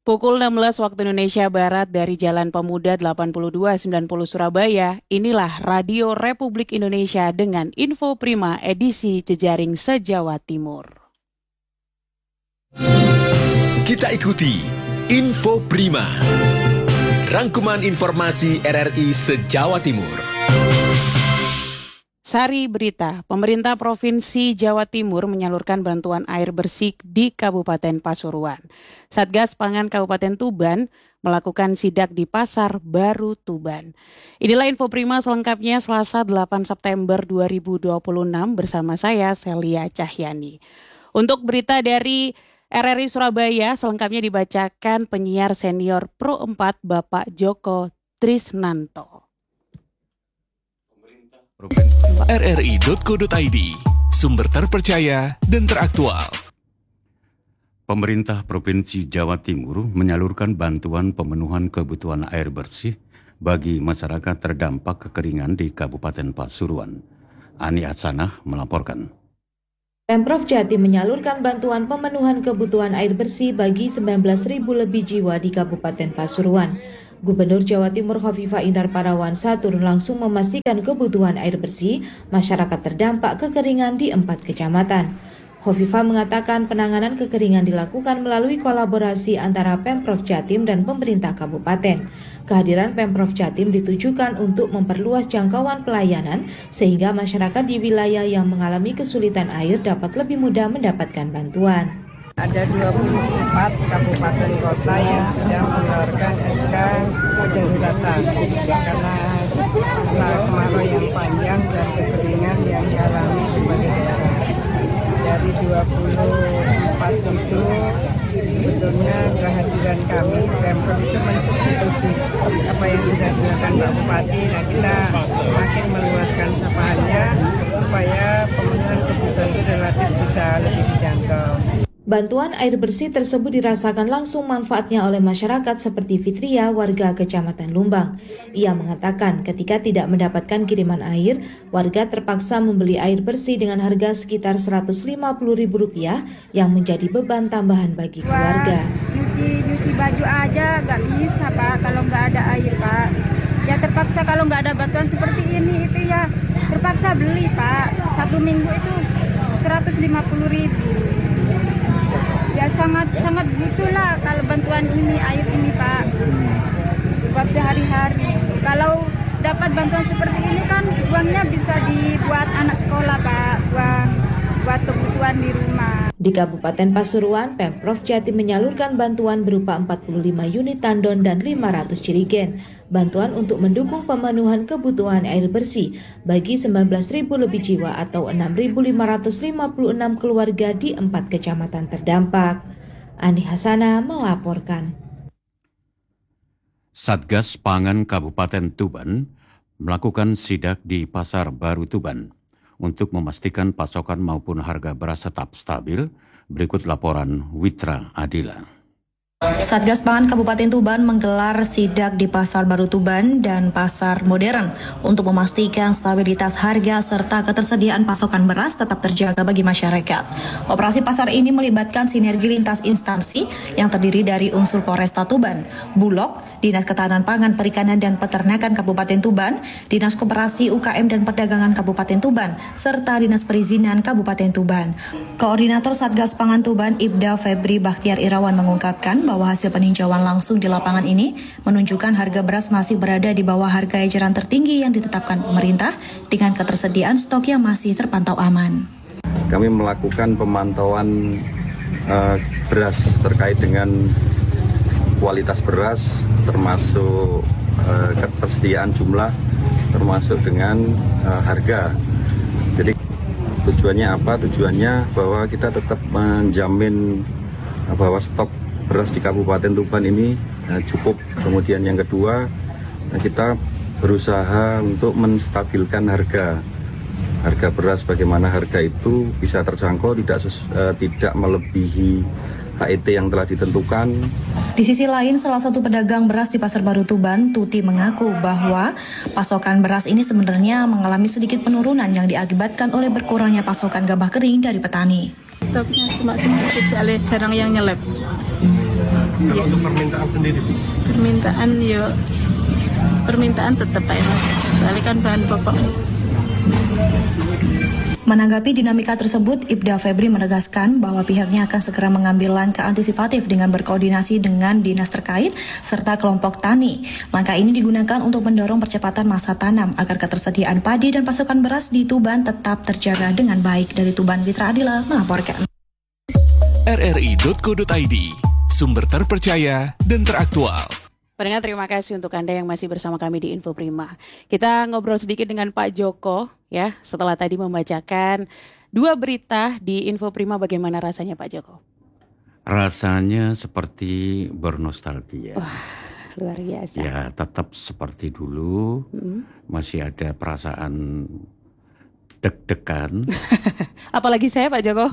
Pukul 16 waktu Indonesia Barat dari Jalan Pemuda 8290 Surabaya, inilah Radio Republik Indonesia dengan Info Prima edisi Jejaring se-Jawa Timur. Kita ikuti Info Prima, rangkuman informasi RRI se-Jawa Timur. Sari berita, pemerintah Provinsi Jawa Timur menyalurkan bantuan air bersih di Kabupaten Pasuruan. Satgas Pangan Kabupaten Tuban melakukan sidak di Pasar Baru Tuban. Inilah Info Prima selengkapnya Selasa 8 September 2026 bersama saya Celia Cahyani. Untuk berita dari RRI Surabaya selengkapnya dibacakan penyiar senior Pro 4 Bapak Joko Trisnanto. RRI.co.id, sumber terpercaya dan teraktual. Pemerintah Provinsi Jawa Timur menyalurkan bantuan pemenuhan kebutuhan air bersih bagi masyarakat terdampak kekeringan di Kabupaten Pasuruan. Ani Hasanah melaporkan. Pemprov Jatim menyalurkan bantuan pemenuhan kebutuhan air bersih bagi 19.000 lebih jiwa di Kabupaten Pasuruan. Gubernur Jawa Timur Khofifah Indar Parawansa turun langsung memastikan kebutuhan air bersih masyarakat terdampak kekeringan di 4 kecamatan. Khofifah mengatakan penanganan kekeringan dilakukan melalui kolaborasi antara Pemprov Jatim dan pemerintah kabupaten. Kehadiran Pemprov Jatim ditujukan untuk memperluas jangkauan pelayanan sehingga masyarakat di wilayah yang mengalami kesulitan air dapat lebih mudah mendapatkan bantuan. Ada 24 kabupaten kota yang sudah mengeluarkan SK kedaruratan karena masa kemarau yang panjang dan kekeringan yang dialami berbagai daerah. Dari 24 itu sebetulnya kehadiran kami Pemprov itu mensubstitusi apa yang sudah dilakukan Pak Bupati. Nah, kita makin meluaskan sapaannya supaya pemenuhan kebutuhan itu relatif bisa lebih dijangkau. Bantuan air bersih tersebut dirasakan langsung manfaatnya oleh masyarakat seperti Fitria, warga Kecamatan Lumbang. Ia mengatakan ketika tidak mendapatkan kiriman air, warga terpaksa membeli air bersih dengan harga sekitar Rp150.000 yang menjadi beban tambahan bagi keluarga. Nyuci baju aja nggak bisa Pak kalau nggak ada air Pak. Ya terpaksa kalau nggak ada bantuan seperti ini itu ya terpaksa beli Pak. 1 minggu itu Rp150.000. Ya sangat butuhlah kalau bantuan ini, air ini Pak, buat sehari-hari. Kalau dapat bantuan seperti ini kan uangnya bisa dibuat anak sekolah Pak, buat kebutuhan di rumah. Di Kabupaten Pasuruan, Pemprov Jatim menyalurkan bantuan berupa 45 unit tandon dan 500 jerigen. Bantuan untuk mendukung pemenuhan kebutuhan air bersih bagi 19.000 lebih jiwa atau 6.556 keluarga di 4 kecamatan terdampak. Ani Hasanah melaporkan. Satgas Pangan Kabupaten Tuban melakukan sidak di Pasar Baru Tuban untuk memastikan pasokan maupun harga beras tetap stabil. Berikut laporan Witra Adila. Satgas Pangan Kabupaten Tuban menggelar sidak di Pasar Baru Tuban dan Pasar Modern untuk memastikan stabilitas harga serta ketersediaan pasokan beras tetap terjaga bagi masyarakat. Operasi pasar ini melibatkan sinergi lintas instansi yang terdiri dari unsur Polresta Tuban, Bulog, Dinas Ketahanan Pangan, Perikanan dan Peternakan Kabupaten Tuban, Dinas Koperasi UKM dan Perdagangan Kabupaten Tuban, serta Dinas Perizinan Kabupaten Tuban. Koordinator Satgas Pangan Tuban, Ibda Febri Bakhtiar Irawan mengungkapkan bahwa hasil peninjauan langsung di lapangan ini menunjukkan harga beras masih berada di bawah harga eceran tertinggi yang ditetapkan pemerintah dengan ketersediaan stok yang masih terpantau aman. Kami melakukan pemantauan beras terkait dengan kualitas beras, termasuk ketersediaan jumlah, termasuk dengan harga. Jadi tujuannya apa? Tujuannya bahwa kita tetap menjamin bahwa stok beras di Kabupaten Tuban ini cukup. Kemudian yang kedua, kita berusaha untuk menstabilkan harga beras, bagaimana harga itu bisa terjangkau, tidak melebihi HET yang telah ditentukan. Di sisi lain, salah satu pedagang beras di Pasar Baru Tuban, Tuti, mengaku bahwa pasokan beras ini sebenarnya mengalami sedikit penurunan yang diakibatkan oleh berkurangnya pasokan gabah kering dari petani. Stoknya cuma sedikit, soalnya jarang yang nyelep. Kalau untuk permintaan sendiri? Permintaan tetap Pak Mas, soalnya kan bahan pokok. Menanggapi dinamika tersebut, Ibda Febri menegaskan bahwa pihaknya akan segera mengambil langkah antisipatif dengan berkoordinasi dengan dinas terkait serta kelompok tani. Langkah ini digunakan untuk mendorong percepatan masa tanam agar ketersediaan padi dan pasokan beras di Tuban tetap terjaga dengan baik. Dari Tuban, Witra Adila melaporkan. rri.co.id, sumber terpercaya dan teraktual. Pendengar, terima kasih untuk Anda yang masih bersama kami di Info Prima. Kita ngobrol sedikit dengan Pak Joko ya, setelah tadi membacakan 2 berita di Info Prima. Bagaimana rasanya Pak Joko? Rasanya seperti bernostalgia. Wah, luar biasa. Ya, tetap seperti dulu. Masih ada perasaan deg-degan. Apalagi saya Pak Joko.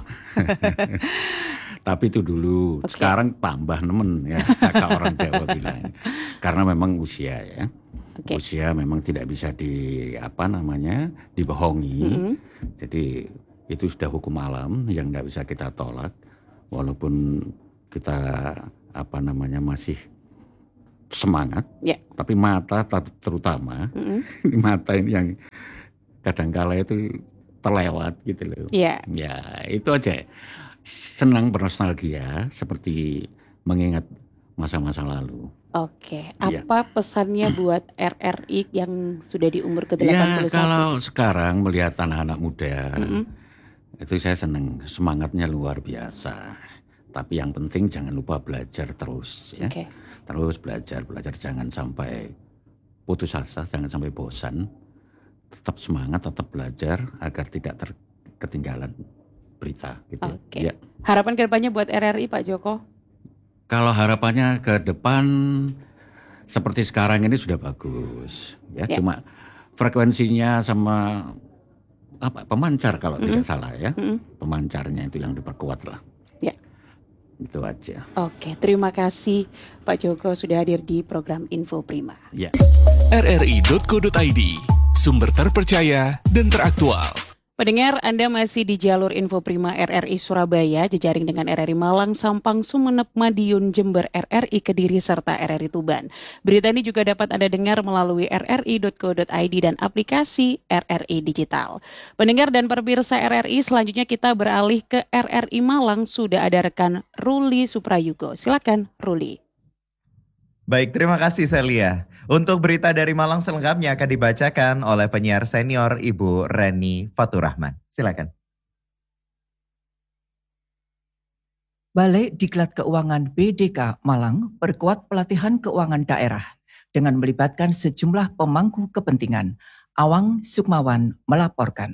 Tapi itu dulu. Okay. Sekarang tambah nemen ya, kata orang Jawa bilang. Karena memang usia ya. Okay. Usia memang tidak bisa dibohongi. Jadi itu sudah hukum alam yang tidak bisa kita tolak. Walaupun kita masih semangat, tapi mata terutama mata ini yang kadangkala itu terlewat gitu loh. Ya itu aja. Senang bernostalgia seperti mengingat masa-masa lalu. Oke, apa pesannya buat RRI yang sudah di umur ke-81? Ya, kalau sekarang melihat anak-anak muda, itu saya senang, semangatnya luar biasa. Tapi yang penting jangan lupa belajar terus ya. Terus belajar jangan sampai putus asa, jangan sampai bosan. Tetap semangat, tetap belajar agar tidak ketinggalan berita gitu. Ya. Harapan ke depannya buat RRI Pak Joko? Kalau harapannya ke depan seperti sekarang ini sudah bagus ya. Cuma frekuensinya sama pemancar kalau tidak salah ya. Pemancarnya itu yang diperkuat lah. Ya. Itu aja. Oke, terima kasih Pak Joko sudah hadir di program Info Prima. Ya. rri.co.id, sumber terpercaya dan teraktual. Pendengar, Anda masih di jalur Info Prima RRI Surabaya, jejaring dengan RRI Malang, Sampang, Sumeneb, Madiun, Jember, RRI Kediri, serta RRI Tuban. Berita ini juga dapat Anda dengar melalui rri.co.id dan aplikasi RRI Digital. Pendengar dan pemirsa RRI, selanjutnya kita beralih ke RRI Malang. Sudah ada rekan Ruli Suprayugo. Silakan Ruli. Baik, terima kasih Celia. Untuk berita dari Malang selengkapnya akan dibacakan oleh penyiar senior Ibu Reni Faturrahman. Silakan. Balai Diklat Keuangan BDK Malang perkuat pelatihan keuangan daerah dengan melibatkan sejumlah pemangku kepentingan. Awang Sukmawan melaporkan.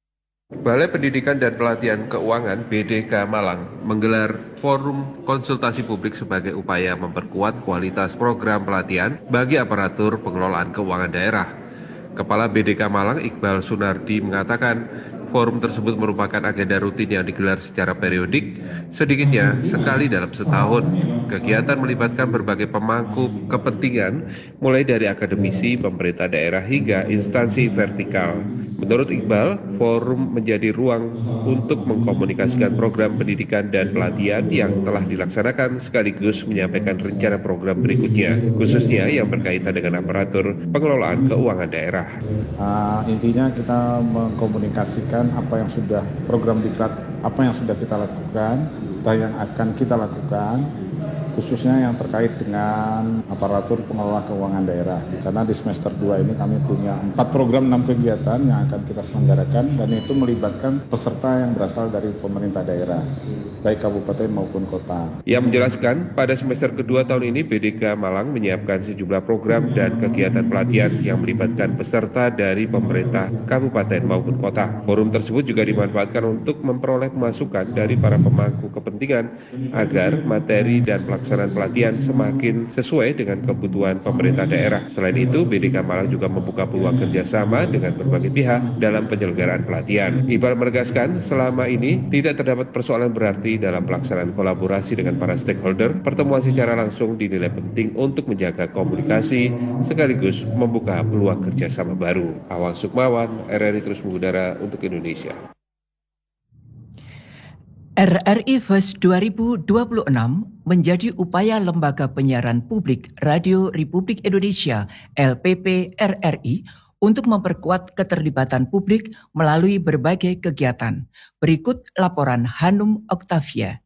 Balai Pendidikan dan Pelatihan Keuangan BDK Malang menggelar forum konsultasi publik sebagai upaya memperkuat kualitas program pelatihan bagi aparatur pengelolaan keuangan daerah. Kepala BDK Malang Iqbal Sunardi mengatakan forum tersebut merupakan agenda rutin yang digelar secara periodik, sedikitnya sekali dalam setahun. Kegiatan melibatkan berbagai pemangku kepentingan, mulai dari akademisi, pemerintah daerah, hingga instansi vertikal. Menurut Iqbal, forum menjadi ruang untuk mengkomunikasikan program pendidikan dan pelatihan yang telah dilaksanakan sekaligus menyampaikan rencana program berikutnya, khususnya yang berkaitan dengan aparatur pengelolaan keuangan daerah. Intinya kita mengkomunikasikan apa yang sudah program diklat, apa yang sudah kita lakukan dan yang akan kita lakukan, khususnya yang terkait dengan aparatur pengelola keuangan daerah. Karena di semester 2 ini kami punya 4 program 6 kegiatan yang akan kita selenggarakan, dan itu melibatkan peserta yang berasal dari pemerintah daerah, baik kabupaten maupun kota. Ia menjelaskan, pada semester kedua tahun ini BDK Malang menyiapkan sejumlah program dan kegiatan pelatihan yang melibatkan peserta dari pemerintah kabupaten maupun kota. Forum tersebut juga dimanfaatkan untuk memperoleh masukan dari para pemangku kepentingan agar materi dan pelaksanaan pelatihan semakin sesuai dengan kebutuhan pemerintah daerah. Selain itu, BDK Malang juga membuka peluang kerjasama dengan berbagai pihak dalam penyelenggaraan pelatihan. Iqbal menegaskan, selama ini tidak terdapat persoalan berarti dalam pelaksanaan kolaborasi dengan para stakeholder. Pertemuan secara langsung dinilai penting untuk menjaga komunikasi sekaligus membuka peluang kerjasama baru. Awang Sukmawan, RRI terus mengudara untuk Indonesia. RRI Fest 2026 menjadi upaya Lembaga Penyiaran Publik Radio Republik Indonesia LPP RRI untuk memperkuat keterlibatan publik melalui berbagai kegiatan. Berikut laporan Hanum Octavia.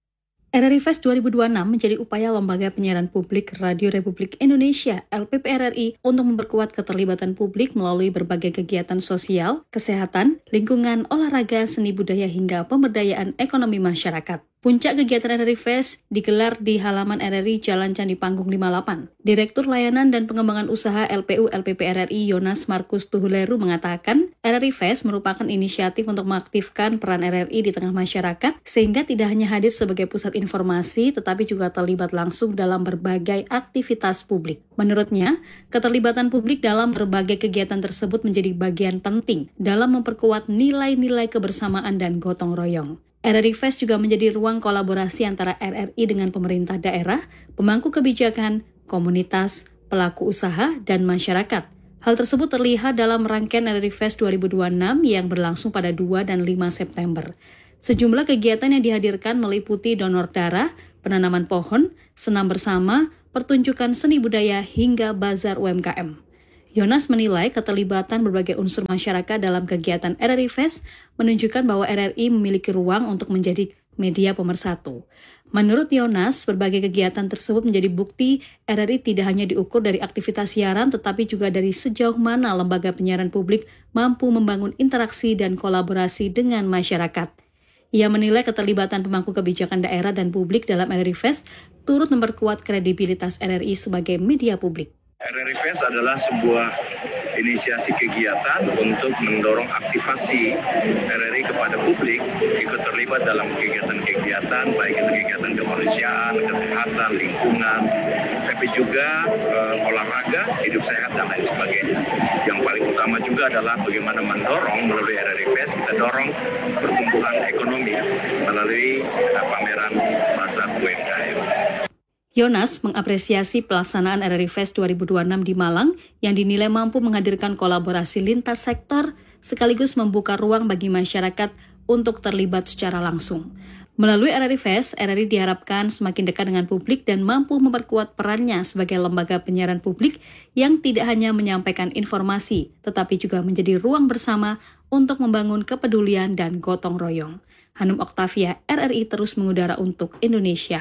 RRI Fest 2026 menjadi upaya Lembaga Penyiaran Publik Radio Republik Indonesia LPP RRI untuk memperkuat keterlibatan publik melalui berbagai kegiatan sosial, kesehatan, lingkungan, olahraga, seni budaya hingga pemberdayaan ekonomi masyarakat. Puncak kegiatan RRI Fest digelar di halaman RRI Jalan Candi Panggung 58. Direktur Layanan dan Pengembangan Usaha LPU LPP RRI Yonas Markus Tuhuleru mengatakan, RRI Fest merupakan inisiatif untuk mengaktifkan peran RRI di tengah masyarakat sehingga tidak hanya hadir sebagai pusat informasi tetapi juga terlibat langsung dalam berbagai aktivitas publik. Menurutnya, keterlibatan publik dalam berbagai kegiatan tersebut menjadi bagian penting dalam memperkuat nilai-nilai kebersamaan dan gotong royong. RRI Fest juga menjadi ruang kolaborasi antara RRI dengan pemerintah daerah, pemangku kebijakan, komunitas, pelaku usaha, dan masyarakat. Hal tersebut terlihat dalam rangkaian RRI Fest 2026 yang berlangsung pada 2 dan 5 September. Sejumlah kegiatan yang dihadirkan meliputi donor darah, penanaman pohon, senam bersama, pertunjukan seni budaya, hingga bazar UMKM. Yonas menilai keterlibatan berbagai unsur masyarakat dalam kegiatan RRI Fest menunjukkan bahwa RRI memiliki ruang untuk menjadi media pemersatu. Menurut Yonas, berbagai kegiatan tersebut menjadi bukti RRI tidak hanya diukur dari aktivitas siaran, tetapi juga dari sejauh mana lembaga penyiaran publik mampu membangun interaksi dan kolaborasi dengan masyarakat. Ia menilai keterlibatan pemangku kebijakan daerah dan publik dalam RRI Fest turut memperkuat kredibilitas RRI sebagai media publik. RRI Fest adalah sebuah inisiasi kegiatan untuk mendorong aktivasi RRI kepada publik ikut terlibat dalam kegiatan-kegiatan, baik itu kegiatan kemanusiaan, kesehatan, lingkungan, tapi juga olahraga, hidup sehat, dan lain sebagainya. Yang paling utama juga adalah bagaimana mendorong melalui RRI Fest, kita dorong pertumbuhan ekonomi melalui pameran pasar UMKM. Yonas mengapresiasi pelaksanaan RRI Fest 2026 di Malang yang dinilai mampu menghadirkan kolaborasi lintas sektor sekaligus membuka ruang bagi masyarakat untuk terlibat secara langsung. Melalui RRI Fest, RRI diharapkan semakin dekat dengan publik dan mampu memperkuat perannya sebagai lembaga penyiaran publik yang tidak hanya menyampaikan informasi, tetapi juga menjadi ruang bersama untuk membangun kepedulian dan gotong royong. Hanum Octavia, RRI terus mengudara untuk Indonesia.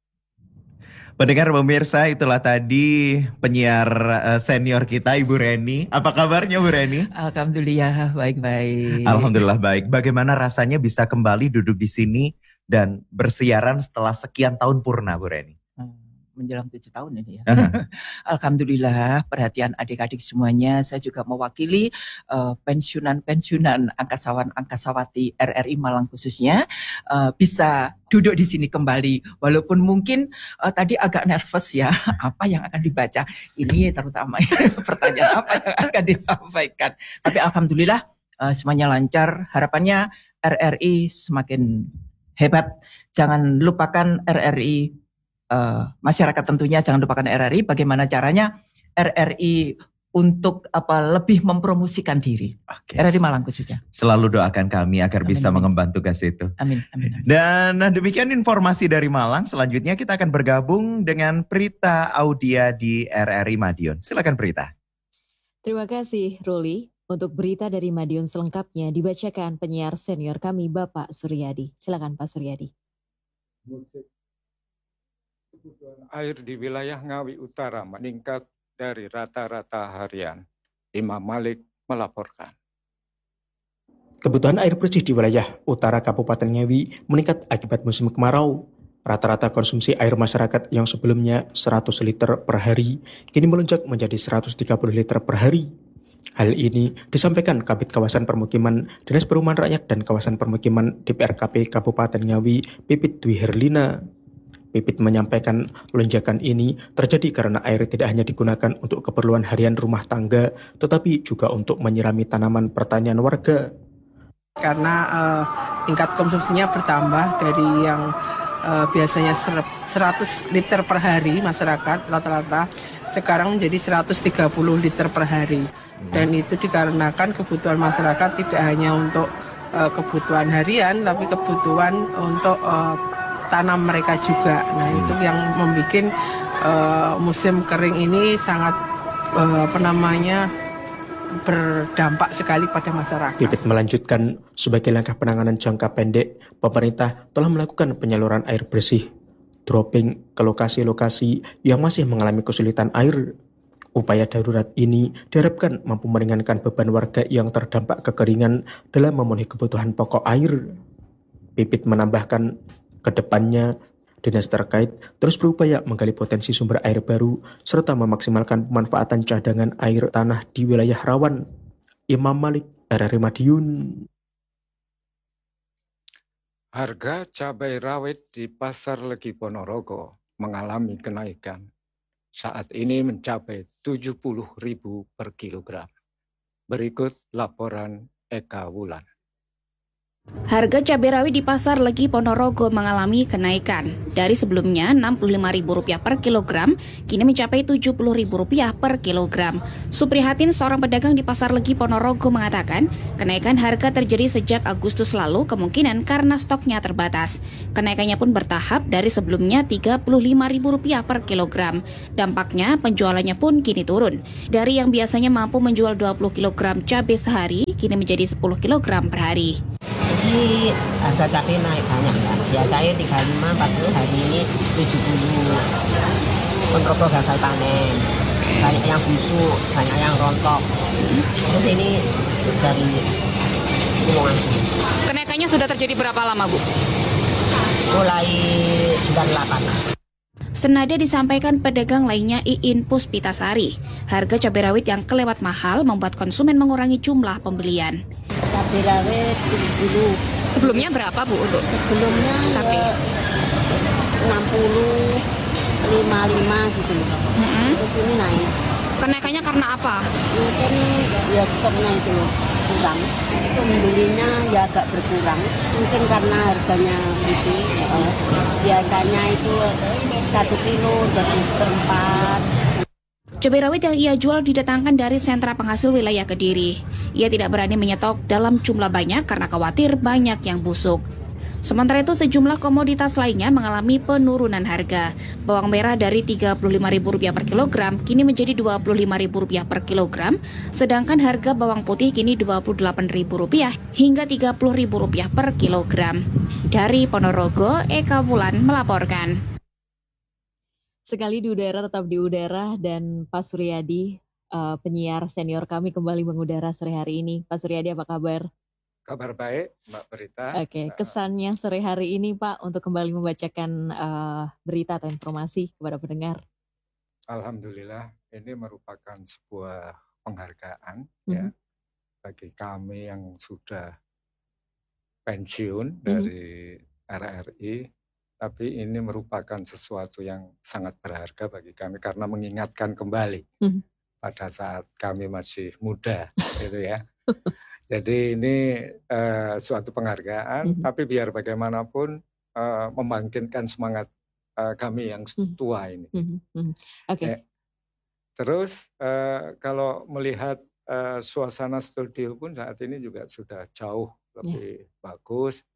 Pendengar pemirsa, itulah tadi penyiar senior kita Ibu Reni. Apa kabarnya Bu Reni? Alhamdulillah baik-baik. Alhamdulillah baik. Bagaimana rasanya bisa kembali duduk di sini dan bersiaran setelah sekian tahun purna Bu Reni? Menjelang 7 tahun ini ya. Alhamdulillah perhatian adik-adik semuanya. Saya juga mewakili pensiunan-pensiunan angkasawan-angkasawati RRI Malang khususnya bisa duduk di sini kembali. Walaupun mungkin tadi agak nervous ya, apa yang akan dibaca. Ini terutama pertanyaan apa yang akan disampaikan. Tapi alhamdulillah semuanya lancar. Harapannya RRI semakin hebat. Jangan lupakan RRI. Masyarakat tentunya jangan lupakan RRI. Bagaimana caranya RRI untuk lebih mempromosikan diri. RRI Malang khususnya. Selalu doakan kami agar bisa mengemban tugas itu. Amin, amin. Dan demikian informasi dari Malang. Selanjutnya kita akan bergabung dengan Prita Audia di RRI Madiun. Silakan Prita. Terima kasih Ruli. Untuk berita dari Madiun selengkapnya dibacakan penyiar senior kami Bapak Suryadi. Silakan Pak Suryadi. Kebutuhan air di wilayah Ngawi Utara meningkat dari rata-rata harian. Imam Malik melaporkan. Kebutuhan air bersih di wilayah utara Kabupaten Ngawi meningkat akibat musim kemarau. Rata-rata konsumsi air masyarakat yang sebelumnya 100 liter per hari, kini melonjak menjadi 130 liter per hari. Hal ini disampaikan Kabid Kawasan Permukiman Dinas Perumahan Rakyat dan Kawasan Permukiman DPRKP Kabupaten Ngawi, Pipit Dwi Herlina. Pipit menyampaikan lonjakan ini terjadi karena air tidak hanya digunakan untuk keperluan harian rumah tangga, tetapi juga untuk menyirami tanaman pertanian warga. Karena tingkat konsumsinya bertambah dari yang biasanya 100 liter per hari masyarakat rata-rata, sekarang menjadi 130 liter per hari. Dan itu dikarenakan kebutuhan masyarakat tidak hanya untuk kebutuhan harian, tapi kebutuhan untuk tanam mereka juga. Nah itu yang membuat musim kering ini sangat berdampak sekali pada masyarakat. Pipit melanjutkan, sebagai langkah penanganan jangka pendek, pemerintah telah melakukan penyaluran air bersih, dropping ke lokasi-lokasi yang masih mengalami kesulitan air. Upaya darurat ini diharapkan mampu meringankan beban warga yang terdampak kekeringan dalam memenuhi kebutuhan pokok air. Pipit menambahkan, ke depannya dinas terkait terus berupaya menggali potensi sumber air baru serta memaksimalkan pemanfaatan cadangan air tanah di wilayah rawan. Imam Malik, RRI Madiun. Harga cabai rawit di Pasar Legi Ponorogo mengalami kenaikan. Saat ini mencapai 70.000 per kilogram. Berikut laporan Eka Wulan. Harga cabai rawit di Pasar Legi Ponorogo mengalami kenaikan. Dari sebelumnya Rp65.000 per kilogram, kini mencapai Rp70.000 per kilogram. Suprihatin, seorang pedagang di Pasar Legi Ponorogo, mengatakan kenaikan harga terjadi sejak Agustus lalu, kemungkinan karena stoknya terbatas. Kenaikannya pun bertahap, dari sebelumnya Rp35.000 per kilogram. Dampaknya penjualannya pun kini turun. Dari yang biasanya mampu menjual 20 kg cabai sehari, kini menjadi 10 kg per hari. Jadi harga cabai naik banyak ya. Biasanya 35, 40, hari ini 70. Ponorogo gagal panen, banyak yang busuk, banyak yang rontok. Terus ini dari Gunungan. Kenaikannya sudah terjadi berapa lama, Bu? Mulai bulan 8. Senada disampaikan pedagang lainnya Iin Puspitasari, harga cabai rawit yang kelewat mahal membuat konsumen mengurangi jumlah pembelian. Cabai rawit 70. Sebelumnya berapa, Bu, untuk Sebelumnya cabai? 60, 55 gitu. Terus ini naik. Kenaikannya karena apa? Mungkin ya stoknya itu kurang. Pembelinya ya agak berkurang. Mungkin karena harganya gitu. Biasanya itu 1 kilo jadi 1/4. Cabai rawit yang ia jual didatangkan dari sentra penghasil wilayah Kediri. Ia tidak berani menyetok dalam jumlah banyak karena khawatir banyak yang busuk. Sementara itu sejumlah komoditas lainnya mengalami penurunan harga. Bawang merah dari Rp35.000 per kilogram kini menjadi Rp25.000 per kilogram, sedangkan harga bawang putih kini Rp28.000 hingga Rp30.000 per kilogram. Dari Ponorogo, Eka Wulan melaporkan. Sekali di udara tetap di udara, dan Pak Suryadi, penyiar senior kami, kembali mengudara sore hari ini. Pak Suryadi, apa kabar? Kabar baik, Mbak Berita. Oke, kesannya sore hari ini, Pak, untuk kembali membacakan berita atau informasi kepada pendengar. Alhamdulillah, ini merupakan sebuah penghargaan ya bagi kami yang sudah pensiun dari RRI. Tapi ini merupakan sesuatu yang sangat berharga bagi kami karena mengingatkan kembali pada saat kami masih muda, gitu ya. Jadi ini suatu penghargaan, tapi biar bagaimanapun membangkitkan semangat kami yang tua ini. Oke. Terus kalau melihat suasana studio pun saat ini juga sudah jauh lebih bagus.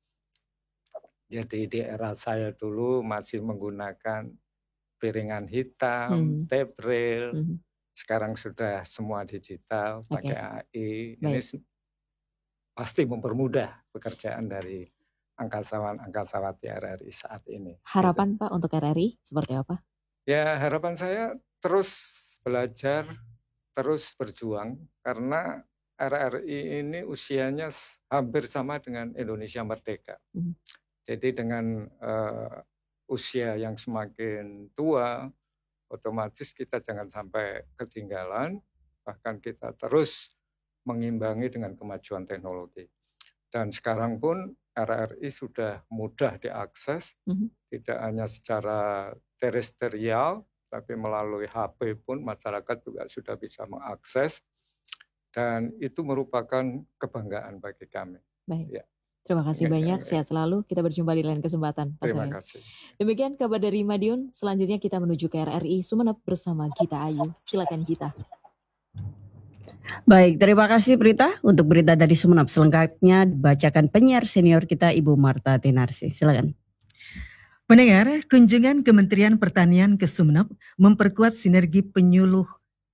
Jadi di era saya dulu masih menggunakan piringan hitam, tape reel. Sekarang sudah semua digital, pakai AI. Ini pasti mempermudah pekerjaan dari angkasawan-angkasawati RRI saat ini. Harapan Pak untuk RRI seperti apa? Ya, harapan saya terus belajar, terus berjuang, karena RRI ini usianya hampir sama dengan Indonesia Merdeka. Jadi dengan usia yang semakin tua, otomatis kita jangan sampai ketinggalan, bahkan kita terus mengimbangi dengan kemajuan teknologi. Dan sekarang pun RRI sudah mudah diakses, tidak hanya secara terestrial, tapi melalui HP pun masyarakat juga sudah bisa mengakses, dan itu merupakan kebanggaan bagi kami. Baik. Ya. Terima kasih banyak, sehat selalu. Kita berjumpa di lain kesempatan. Terima kasih. Demikian kabar dari Madiun. Selanjutnya kita menuju ke RRI Sumeneb bersama Gita Ayu. Silakan Gita. Baik, terima kasih Prita. Untuk berita dari Sumeneb selengkapnya dibacakan penyiar senior kita Ibu Marta Tinarsi. Silakan. Pendengar, kunjungan Kementerian Pertanian ke Sumeneb memperkuat sinergi penyuluh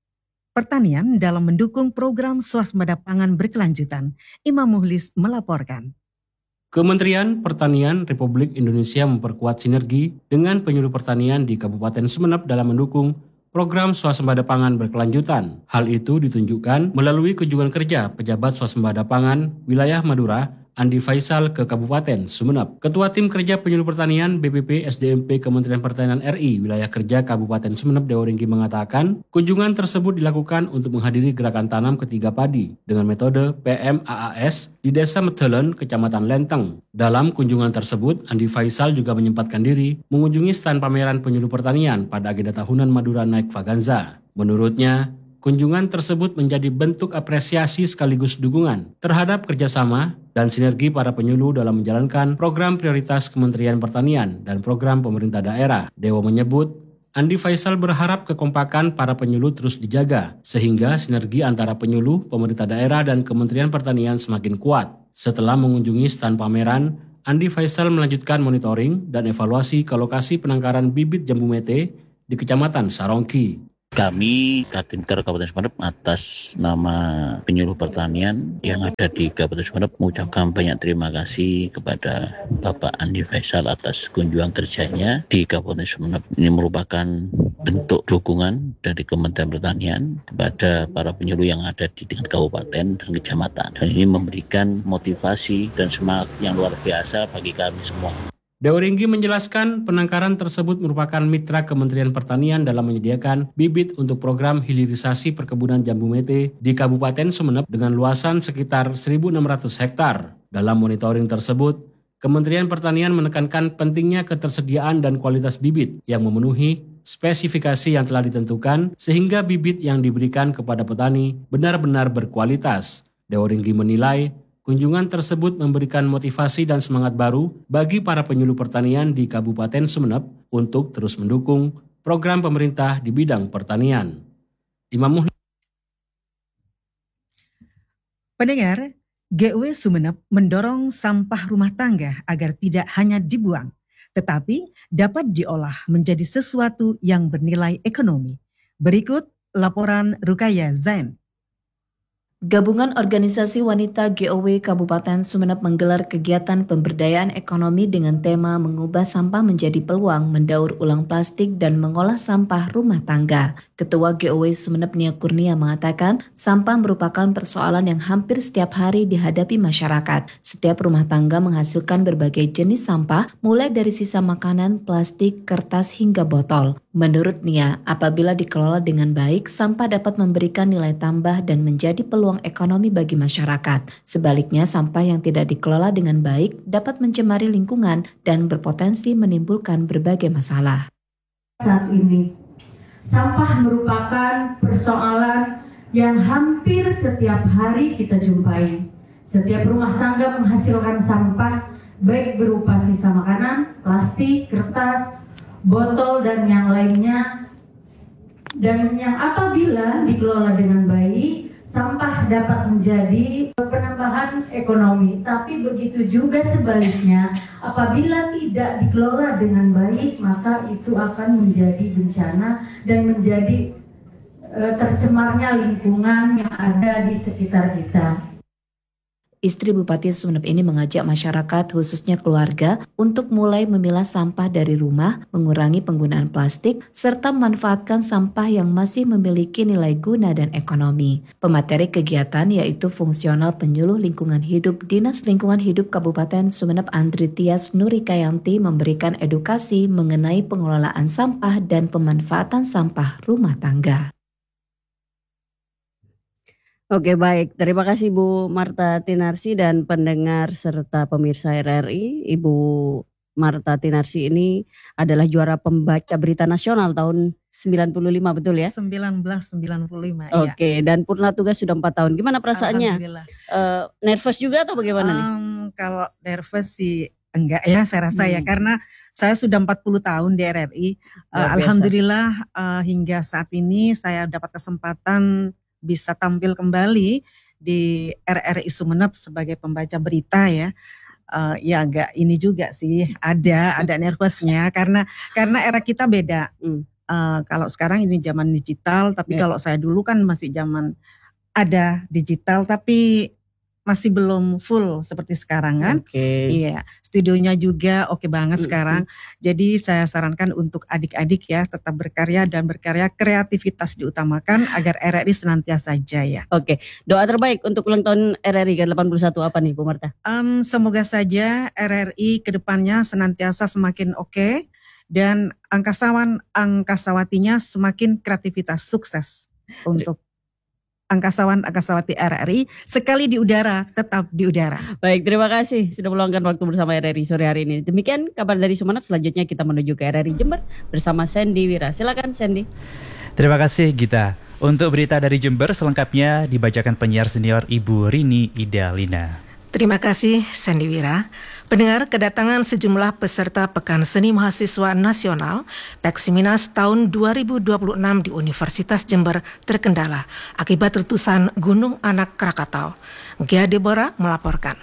pertanian dalam mendukung program swasembada pangan berkelanjutan. Imam Muhlis melaporkan. Kementerian Pertanian Republik Indonesia memperkuat sinergi dengan penyuluh pertanian di Kabupaten Sumeneb dalam mendukung program swasembada pangan berkelanjutan. Hal itu ditunjukkan melalui kunjungan kerja pejabat swasembada pangan wilayah Madura, Andi Faisal, ke Kabupaten Sumeneb. Ketua Tim Kerja Penyuluh Pertanian BPP SDMP Kementerian Pertanian RI Wilayah Kerja Kabupaten Sumeneb, Dewa Ringgi, mengatakan kunjungan tersebut dilakukan untuk menghadiri gerakan tanam ketiga padi dengan metode PMAAS di Desa Metelen, Kecamatan Lenteng. Dalam kunjungan tersebut, Andi Faisal juga menyempatkan diri mengunjungi stand pameran penyuluh pertanian pada agenda tahunan Madura Naik Vaganza. Menurutnya, kunjungan tersebut menjadi bentuk apresiasi sekaligus dukungan terhadap kerjasama dan sinergi para penyuluh dalam menjalankan program prioritas Kementerian Pertanian dan program pemerintah daerah. Dewa menyebut, Andi Faisal berharap kekompakan para penyuluh terus dijaga, sehingga sinergi antara penyuluh, pemerintah daerah, dan Kementerian Pertanian semakin kuat. Setelah mengunjungi stand pameran, Andi Faisal melanjutkan monitoring dan evaluasi ke lokasi penangkaran bibit jambu mete di Kecamatan Sarongki. Kami Kadinker Kabupaten Sumeneb atas nama penyuluh pertanian yang ada di Kabupaten Sumeneb mengucapkan banyak terima kasih kepada Bapak Andi Faisal atas kunjungan kerjanya di Kabupaten Sumeneb. Ini merupakan bentuk dukungan dari Kementerian Pertanian kepada para penyuluh yang ada di tingkat kabupaten dan kecamatan. Dan ini memberikan motivasi dan semangat yang luar biasa bagi kami semua. Dewa Ringgi menjelaskan penangkaran tersebut merupakan mitra Kementerian Pertanian dalam menyediakan bibit untuk program hilirisasi perkebunan jambu mete di Kabupaten Sumeneb dengan luasan sekitar 1.600 hektar. Dalam monitoring tersebut, Kementerian Pertanian menekankan pentingnya ketersediaan dan kualitas bibit yang memenuhi spesifikasi yang telah ditentukan sehingga bibit yang diberikan kepada petani benar-benar berkualitas. Dewa Ringgi menilai kunjungan tersebut memberikan motivasi dan semangat baru bagi para penyuluh pertanian di Kabupaten Sumeneb untuk terus mendukung program pemerintah di bidang pertanian. Imam Muhlis. Pendengar, GW Sumeneb mendorong sampah rumah tangga agar tidak hanya dibuang, tetapi dapat diolah menjadi sesuatu yang bernilai ekonomi. Berikut laporan Rukaya Zain. Gabungan Organisasi Wanita GOW Kabupaten Sumeneb menggelar kegiatan pemberdayaan ekonomi dengan tema mengubah sampah menjadi peluang, mendaur ulang plastik dan mengolah sampah rumah tangga. Ketua GOW Sumeneb Nia Kurnia mengatakan sampah merupakan persoalan yang hampir setiap hari dihadapi masyarakat. Setiap rumah tangga menghasilkan berbagai jenis sampah mulai dari sisa makanan, plastik, kertas hingga botol. Menurut Nia, apabila dikelola dengan baik, sampah dapat memberikan nilai tambah dan menjadi peluang ekonomi bagi masyarakat. Sebaliknya, sampah yang tidak dikelola dengan baik dapat mencemari lingkungan dan berpotensi menimbulkan berbagai masalah. Saat ini, sampah merupakan persoalan yang hampir setiap hari kita jumpai. Setiap rumah tangga menghasilkan sampah, baik berupa sisa makanan, plastik, kertas, botol, dan yang lainnya. Dan yang apabila dikelola dengan baik, sampah dapat menjadi penambahan ekonomi. Tapi begitu juga sebaliknya, apabila tidak dikelola dengan baik, maka itu akan menjadi bencana dan menjadi tercemarnya lingkungan yang ada di sekitar kita. Istri Bupati Sumeneb ini mengajak masyarakat khususnya keluarga untuk mulai memilah sampah dari rumah, mengurangi penggunaan plastik, serta memanfaatkan sampah yang masih memiliki nilai guna dan ekonomi. Pemateri kegiatan yaitu fungsional penyuluh lingkungan hidup Dinas Lingkungan Hidup Kabupaten Sumeneb Andri Tias Nurikayanti memberikan edukasi mengenai pengelolaan sampah dan pemanfaatan sampah rumah tangga. Oke, baik. Terima kasih Bu Marta Tinarsi dan pendengar serta pemirsa RRI. Ibu Marta Tinarsi ini adalah juara pembaca berita nasional tahun 95, betul ya? 1995, iya. Oke, dan purna tugas sudah 4 tahun. Gimana perasaannya? Alhamdulillah. Nervous juga atau bagaimana nih? Kalau nervous sih enggak ya, saya rasa ya. Karena saya sudah 40 tahun di RRI. Alhamdulillah hingga saat ini saya dapat kesempatan bisa tampil kembali di RRI Sumeneb sebagai pembaca berita ya. Ya agak ini juga sih, ada nervousnya karena era kita beda. Kalau sekarang ini zaman digital, tapi kalau saya dulu kan masih zaman ada digital tapi masih belum full seperti sekarang kan. Iya, studionya juga oke banget sekarang. Jadi saya sarankan untuk adik-adik ya tetap berkarya dan kreativitas diutamakan agar RRI senantiasa jaya. Oke, doa terbaik untuk ulang tahun RRI ke-81 apa nih Bu Marta? Semoga saja RRI kedepannya senantiasa semakin oke dan angkasawatinya semakin kreativitas sukses untuk angkasawati RRI, sekali di udara, tetap di udara. Baik, terima kasih sudah meluangkan waktu bersama RRI sore hari ini. Demikian kabar dari Sumeneb, selanjutnya kita menuju ke RRI Jember bersama Sandy Wira. Silakan Sandy. Terima kasih Gita. Untuk berita dari Jember selengkapnya dibacakan penyiar senior Ibu Rini Idalina. Terima kasih Sandy Wira. Pendengar, kedatangan sejumlah peserta Pekan Seni Mahasiswa Nasional Peksiminas tahun 2026 di Universitas Jember terkendala akibat letusan Gunung Anak Krakatau. Gia Deborah melaporkan.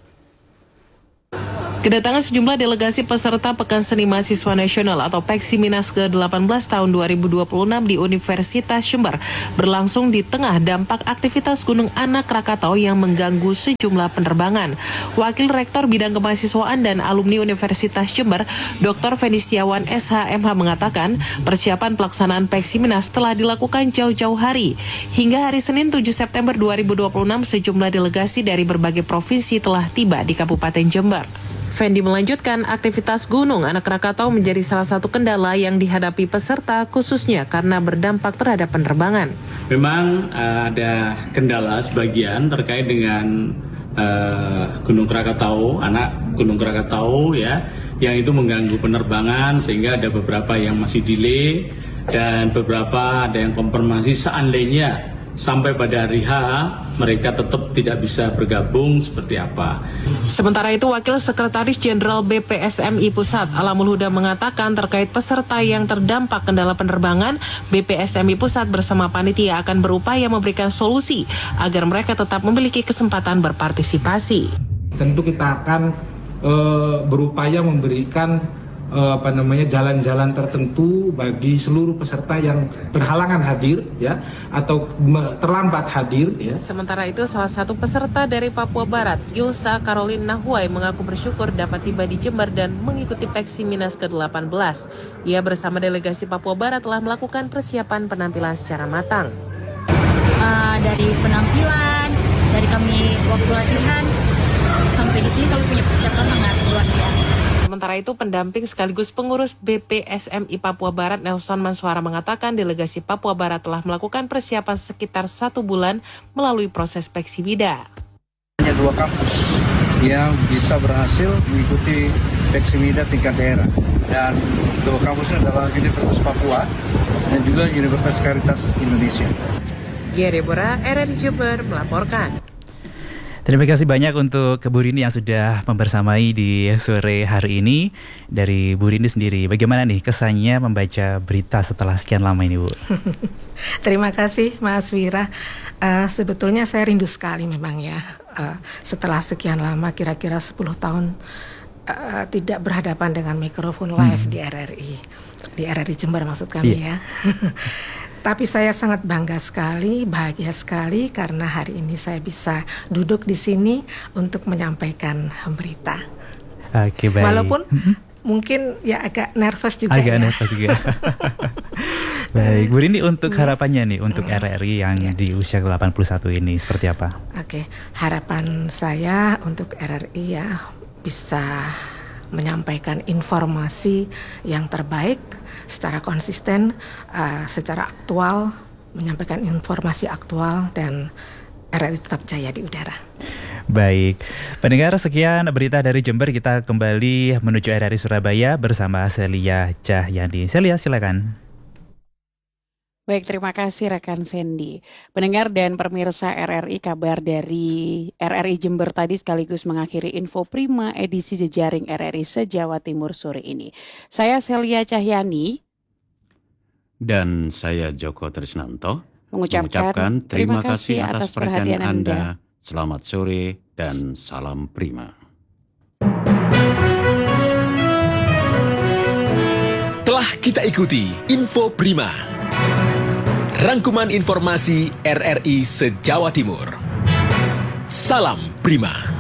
Kedatangan sejumlah delegasi peserta Pekan Seni Mahasiswa Nasional atau Peksiminas ke-18 tahun 2026 di Universitas Jember berlangsung di tengah dampak aktivitas Gunung Anak Krakatau yang mengganggu sejumlah penerbangan. Wakil Rektor Bidang Kemahasiswaan dan Alumni Universitas Jember, Dr. Fendistiawan SHMH mengatakan persiapan pelaksanaan Peksiminas telah dilakukan jauh-jauh hari. Hingga hari Senin 7 September 2026 sejumlah delegasi dari berbagai provinsi telah tiba di Kabupaten Jember. Fendi melanjutkan, aktivitas Gunung Anak Krakatau menjadi salah satu kendala yang dihadapi peserta khususnya karena berdampak terhadap penerbangan. Memang ada kendala sebagian terkait dengan Gunung Krakatau, anak Gunung Krakatau ya, yang itu mengganggu penerbangan sehingga ada beberapa yang masih delay dan beberapa ada yang konfirmasi seandainya sampai pada hari H mereka tetap tidak bisa bergabung seperti apa. Sementara itu, Wakil Sekretaris Jenderal BPSMI Pusat Alamul Huda mengatakan terkait peserta yang terdampak kendala penerbangan, BPSMI Pusat bersama panitia akan berupaya memberikan solusi agar mereka tetap memiliki kesempatan berpartisipasi. Tentu kita akan berupaya memberikan jalan-jalan tertentu bagi seluruh peserta yang berhalangan hadir ya atau terlambat hadir ya. Sementara itu, salah satu peserta dari Papua Barat, Yulsa Caroline Nahuai, mengaku bersyukur dapat tiba di Jember dan mengikuti Peksiminas ke-18. Ia bersama delegasi Papua Barat telah melakukan persiapan penampilan secara matang. Dari penampilan, dari kami waktu latihan sampai di sini kami punya persiapan sangat luar biasa. Sementara itu, pendamping sekaligus pengurus BPSMI Papua Barat Nelson Mansuara mengatakan delegasi Papua Barat telah melakukan persiapan sekitar 1 bulan melalui proses Peksibida. Hanya 2 kampus yang bisa berhasil mengikuti Peksibida tingkat daerah, dan 2 kampusnya adalah Universitas Papua dan juga Universitas Caritas Indonesia. Gia Deborah, RRI Jember melaporkan. Terima kasih banyak untuk Bu Rini yang sudah membersamai di sore hari ini. Dari Bu Rini sendiri, bagaimana nih kesannya membaca berita setelah sekian lama ini, Bu? Terima kasih Mas Wira. Sebetulnya saya rindu sekali memang ya. Setelah sekian lama, kira-kira 10 tahun tidak berhadapan dengan mikrofon live di RRI. Di RRI Jember maksud kami ya. Tapi saya sangat bangga sekali, bahagia sekali karena hari ini saya bisa duduk di sini untuk menyampaikan berita. Oke, baik. Walaupun mungkin ya agak nervous juga nervous juga. Baik, Bu Rini, untuk harapannya nih untuk RRI yang di usia ke-81 ini seperti apa? Oke, harapan saya untuk RRI ya bisa menyampaikan informasi yang terbaik secara konsisten, secara aktual, menyampaikan informasi aktual dan RRI tetap jaya di udara. Baik, pendengar, sekian berita dari Jember. Kita kembali menuju RRI Surabaya bersama Celia Cahyani. Celia, silakan. Baik, terima kasih rekan Sandy. Pendengar dan pemirsa RRI, kabar dari RRI Jember tadi sekaligus mengakhiri Info Prima edisi jejaring RRI se-Jawa Timur sore ini. Saya Celia Cahyani. Dan saya Joko Trisnanto. Mengucapkan terima kasih atas perhatian Anda. Selamat sore dan salam Prima. Marilah kita ikuti Info Prima. Rangkuman informasi RRI se-Jawa Timur. Salam Prima.